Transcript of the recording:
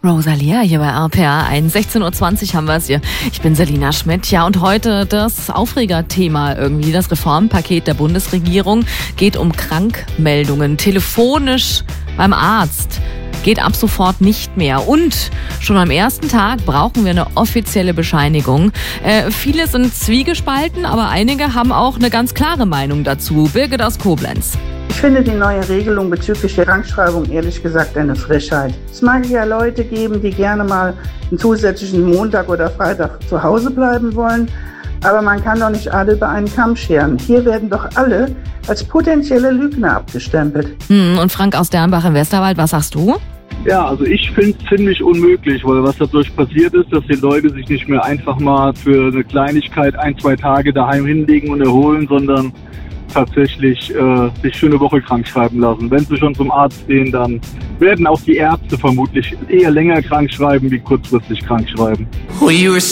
Rosalia hier bei RPA 1. 16.20 Uhr haben wir es hier. Ich bin Selina Schmidt. Ja, und heute das Aufregerthema irgendwie. Das Reformpaket der Bundesregierung geht um Krankmeldungen. Telefonisch beim Arzt geht ab sofort nicht mehr. Und schon am ersten Tag brauchen wir eine offizielle Bescheinigung. Viele sind zwiegespalten, aber einige haben auch eine ganz klare Meinung dazu. Birgit aus Koblenz. Ich finde die neue Regelung bezüglich der Krankschreibung ehrlich gesagt eine Frechheit. Es mag ja Leute geben, die gerne mal einen zusätzlichen Montag oder Freitag zu Hause bleiben wollen, aber man kann doch nicht alle über einen Kamm scheren. Hier werden doch alle als potenzielle Lügner abgestempelt. Und Frank aus Dernbach im Westerwald, was sagst du? Ja, also ich finde es ziemlich unmöglich, weil was dadurch passiert ist, dass die Leute sich nicht mehr einfach mal für eine Kleinigkeit 1-2 Tage daheim hinlegen und erholen, sondern tatsächlich sich für eine Woche krank schreiben lassen. Wenn sie schon zum Arzt gehen, dann werden auch die Ärzte vermutlich eher länger krank schreiben, wie kurzfristig krank schreiben.